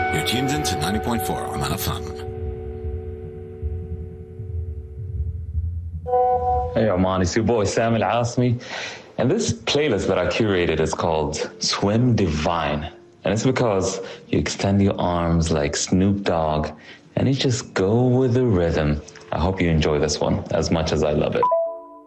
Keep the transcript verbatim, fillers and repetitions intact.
You're tuned in to ninety point four on F M. Hey Oman, it's your boy Sam Al Asmi, and this playlist that I curated is called Swim Divine, and it's because you extend your arms like Snoop Dogg and you just go with the rhythm. I hope you enjoy this one as much as I love it.